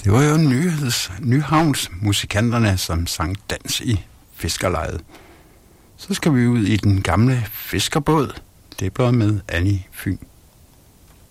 Det var jo Nyhavnsmusikanterne, som sang dans i fiskerlejet. Så skal vi ud i den gamle fiskerbåd. Det blev med Annie Fyn.